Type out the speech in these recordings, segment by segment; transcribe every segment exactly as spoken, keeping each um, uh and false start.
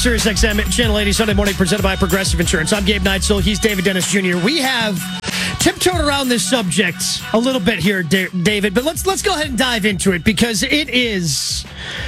Sirius X M, Channel eighty, Sunday morning, presented by Progressive Insurance. I'm Gabe Neitzel. He's David Dennis Junior We have tiptoed around this subject a little bit here, David, but let's let's go ahead and dive into it, because it is,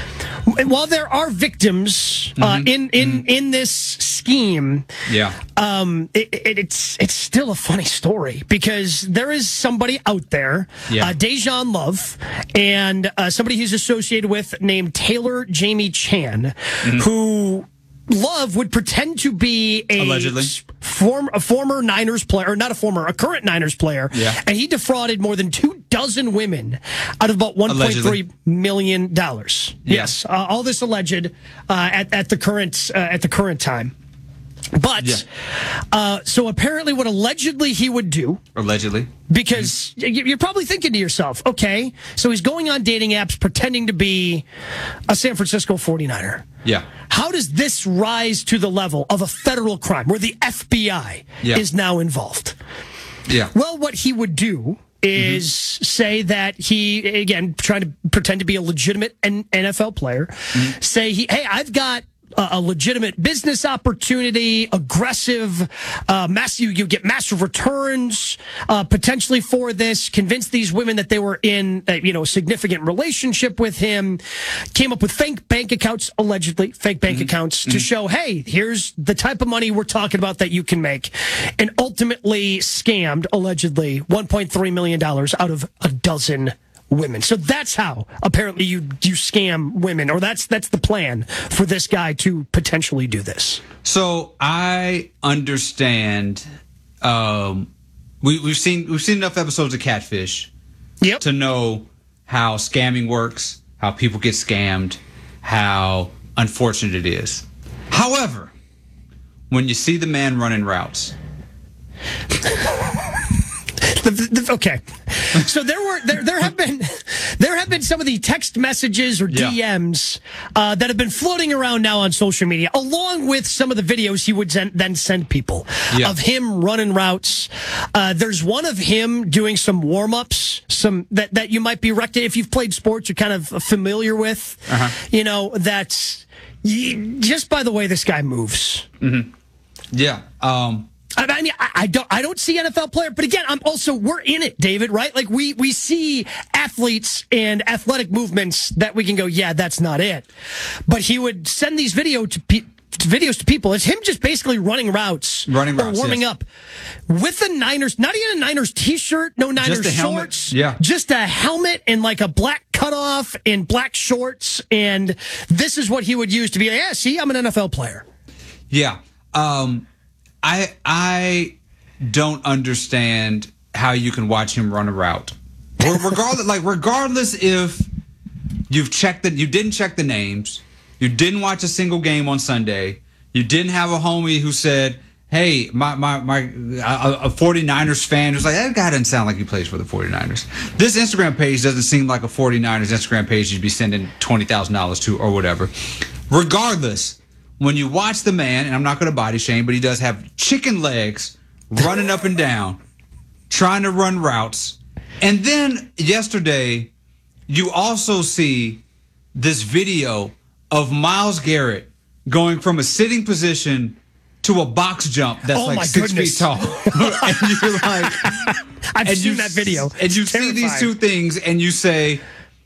while there are victims uh, mm-hmm. in in mm-hmm. in this scheme, yeah, um, it, it, it's it's still a funny story, because there is somebody out there, yeah. uh, Dejan Love, and uh, somebody he's associated with named Taylor Jamie Chan, mm-hmm. who Love would pretend to be a allegedly form, a former Niners player, or not a former, a current Niners player, yeah. and he defrauded more than two dozen women out of about one point three million dollars. Yeah. Yes, uh, all this alleged uh, at at the current uh, at the current time. But, yeah. uh, so apparently what allegedly he would do... Allegedly. Because mm-hmm. you're probably thinking to yourself, okay, so he's going on dating apps pretending to be a San Francisco forty-niner. Yeah. How does this rise to the level of a federal crime where the F B I yeah. is now involved? Yeah. Well, what he would do is mm-hmm. say that he, again, trying to pretend to be a legitimate N F L player, mm-hmm. say, he, hey, I've got a legitimate business opportunity, aggressive, uh, massive, you, you get massive returns, uh, potentially for this, convince these women that they were in a, you know, a significant relationship with him, came up with fake bank accounts, allegedly, fake bank mm-hmm. accounts to mm-hmm. show, hey, here's the type of money we're talking about that you can make, and ultimately scammed, allegedly, one point three million dollars out of a dozen women. So that's how apparently you you scam women, or that's that's the plan for this guy to potentially do this. So I understand. Um, we we've seen we've seen enough episodes of Catfish, yep. to know how scamming works, how people get scammed, how unfortunate it is. However, when you see the man running routes. The, the, okay, so there were there there have been there have been some of the text messages or D Ms uh, that have been floating around now on social media, along with some of the videos he would then, then send people yeah. of him running routes. Uh, there's one of him doing some warm ups, some that that you might be rec- if you've played sports, you're kind of familiar with. Uh-huh. You know, that's just by the way this guy moves. Mm-hmm. Yeah. Um. I mean, I don't, I don't see N F L player, but again, I'm also, we're in it, David, right? Like we, we see athletes and athletic movements that we can go, yeah, that's not it. But he would send these video to pe- videos to people. It's him just basically running routes, running or routes, warming yes. up with the Niners, not even a Niners t-shirt, no Niners just shorts, yeah, just a helmet and like a black cutoff and black shorts. And this is what he would use to be, yeah, see, I'm an N F L player. Yeah. Um, I I don't understand how you can watch him run a route. Regardless, like regardless if you've checked that you didn't check the names, you didn't watch a single game on Sunday, you didn't have a homie who said, "Hey, my my my a, a forty-niners fan who's like, that guy doesn't sound like he plays for the forty-niners." This Instagram page doesn't seem like a forty-niners Instagram page you'd be sending twenty thousand dollars to or whatever. Regardless, when you watch the man, and I'm not going to body shame, but he does have chicken legs running up and down, trying to run routes. And then yesterday, you also see this video of Myles Garrett going from a sitting position to a box jump that's oh like my six goodness. feet tall. And you're like, I've and seen you, that video. And you it's see terrifying. these two things, and you say,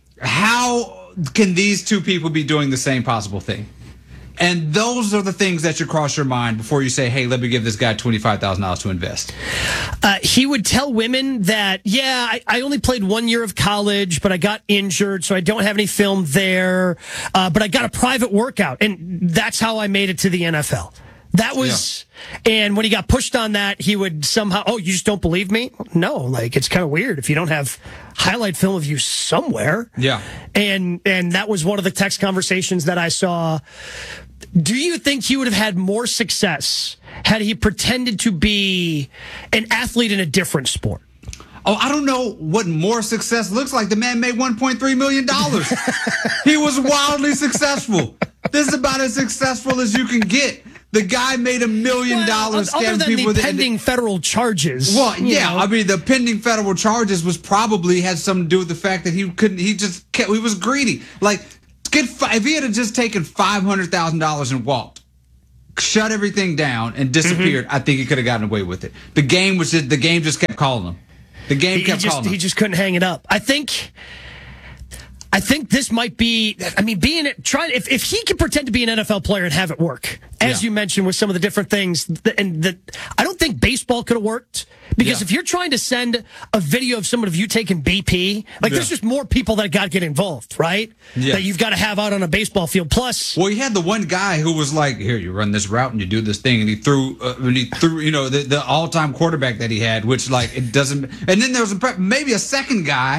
how can these two people be doing the same possible thing? And those are the things that should cross your mind before you say, hey, let me give this guy twenty-five thousand dollars to invest. Uh, he would tell women that, yeah, I, I only played one year of college, but I got injured, so I don't have any film there. Uh, but I got a private workout, and that's how I made it to the N F L. That was, yeah. And when he got pushed on that, he would somehow, oh, you just don't believe me? No, like, it's kind of weird if you don't have highlight film of you somewhere. Yeah. And, and that was one of the text conversations that I saw. Do you think he would have had more success had he pretended to be an athlete in a different sport? Oh, I don't know what more success looks like. The man made one point three million dollars. He was wildly successful. This is about as successful as you can get. The guy made a million dollars well, scamming people with the pending and, federal charges. Well, yeah, know. I mean the pending federal charges was probably had something to do with the fact that he couldn't. He just kept, he was greedy. Like, get if he had just taken five hundred thousand dollars and walked, shut everything down and disappeared, mm-hmm. I think he could have gotten away with it. The game was just, the game just kept calling him. The game he, kept he just, calling him. He just couldn't hang it up. I think. I think this might be, I mean, being it, trying, if, if he can pretend to be an N F L player and have it work, as yeah. you mentioned with some of the different things, that, and that I don't think baseball could have worked. Because yeah. if you're trying to send a video of someone of you taking B P, like yeah. there's just more people that got to get involved, right? Yeah. That you've got to have out on a baseball field. Plus, well, you had the one guy who was like, "Here, you run this route and you do this thing," and he threw, uh, and he threw, you know, the, the all-time quarterback that he had, which like it doesn't. And then there was a, maybe a second guy